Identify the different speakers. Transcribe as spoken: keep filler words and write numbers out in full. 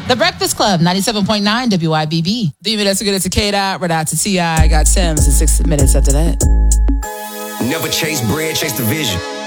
Speaker 1: The Breakfast Club, ninety-seven point nine W I B B. Three minutes ago to K-Dot, right out to T I Got Sims, and six minutes after that.
Speaker 2: Never chase bread, chase the vision.